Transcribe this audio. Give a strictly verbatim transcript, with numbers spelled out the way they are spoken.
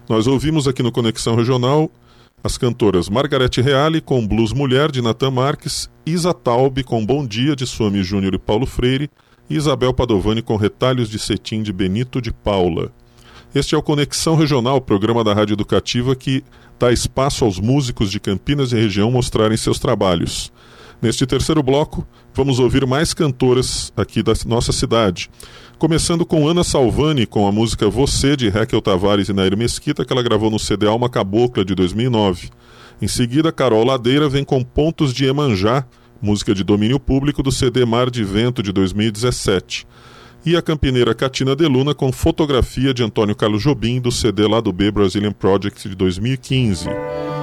Nós ouvimos aqui no Conexão Regional as cantoras Margarete Reale com Blues Mulher, de Natan Marques, Isa Taube com Bom Dia, de Suami Júnior e Paulo Freire, e Isabel Padovani com Retalhos de Cetim, de Benito de Paula. Este é o Conexão Regional, programa da Rádio Educativa que dá espaço aos músicos de Campinas e região mostrarem seus trabalhos. Neste terceiro bloco, vamos ouvir mais cantoras aqui da nossa cidade. Começando com Ana Salvani, com a música Você, de Raquel Tavares e Nair Mesquita, que ela gravou no C D Alma Cabocla, de dois mil e nove. Em seguida, Carol Ladeira vem com Pontos de Iemanjá, música de domínio público do C D Mar de Vento, de dois mil e dezessete. E a campineira Catina de Luna com Fotografia, de Antônio Carlos Jobim, do C D Lado B Brazilian Project, de dois mil e quinze.